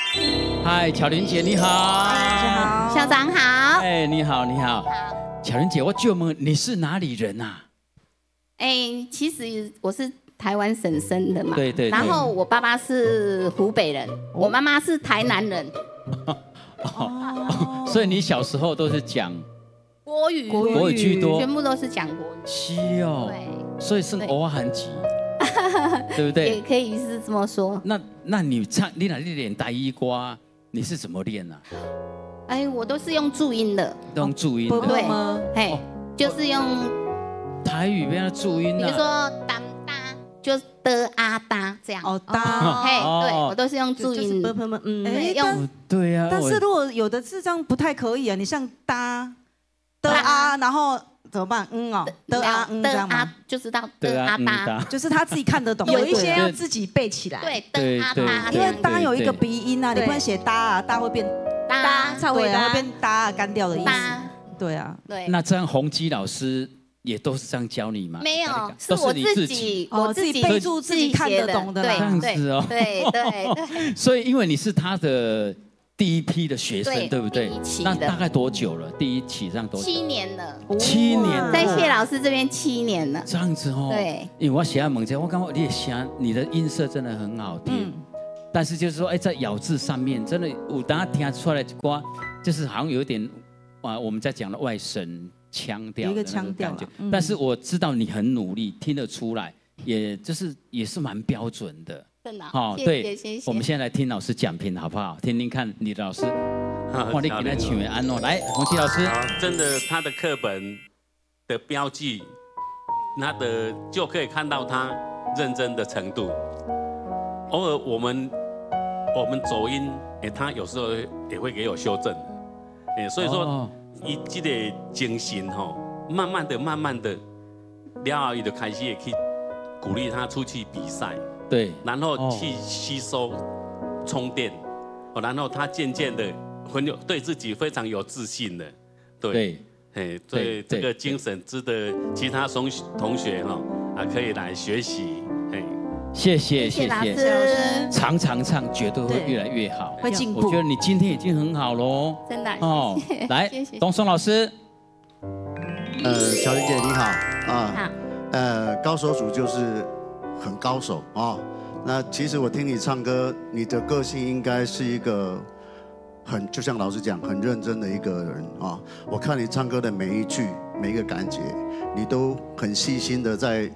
嗨，巧玲姐你好， 好， 校长好。 哎，你好，你好，巧玲姐，我就问你是哪里人啊？ 其实我是台湾省生的嘛， 对对对然后我爸爸是湖北人，我妈妈是台南人， 所以你小时候都是讲国语， 国语居多， 全部都是讲国语。 是哦， 对， 所以是偶尔韩籍，对不对？ 也可以是这么说。 那你唱，你哪里练台语歌？你是怎么练啊？ 我都是用注音的， 用注音的， 对吗？ 嘿，就是用， 台语变成注音比如啊。 说当哒，就的啊哒这样。 哦，搭， 嘿，对我都是用注音。对，用对呀， 但是如果有的是这样不太可以啊，你像搭的啊，然后怎么办？的啊这样吗？ 就知道对啊的啊哒， 就是他自己看得懂， 有一些要自己背起来。 对的啊哒， 因为搭有一个鼻音啊，你不能写搭啊，搭会变哒， 对啊，会变搭啊，干掉的意思。对啊， 对。 那这样洪基老师也都是这样教你吗？ 没有， 都是我你自己， 我自己背住自己看得懂的啦。 这样子哦。 对对。 所以因为你是他的第一批的学生，对不对？那大概多久了？第一期上多久 ？7年了。 7年， 在谢老师这边7年了。 这样子哦。 对。 因为我写猛我感觉你的声，你的音色真的很好听。但是就是说，在咬字上面，真的有大家听出来瓜，就是好像有一点我们在讲的外省腔调， 一个腔调。 但是我知道你很努力，听得出来，也是蛮标准的。 真的。 好， 对， 我们现在来听老师讲评好不好？听听看你的老师，哇，你给他请安诺来，洪基老师。 真的，他的课本的标记，就可以看到他认真的程度。偶尔我们走音，他有时候也会给我修正，所以说，以这个精神慢慢的，了后就开始也去鼓励他出去比赛， 对， 然后去吸收充电，然后他渐渐的对自己非常有自信的，对，所以这个精神值得其他同学可以来学习， 谢谢， 老师， 常唱绝对会越来越好， 会进步。 我觉得你今天已经很好喽， 真的哦。来，东松老师， 小玲姐你好啊， 高手组就是很高手啊。那其实我听你唱歌，你的个性应该是一个就像老师讲，很认真的一个人啊。我看你唱歌的每一句、每一个感觉，你都很细心的在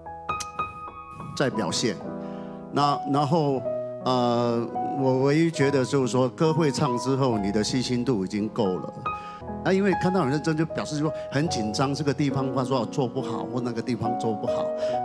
表现，然后我唯一觉得就是说，歌会唱之后，你的细心度已经够了。因为看到很认真，就表示说很紧张，这个地方他说做不好，或那个地方做不好。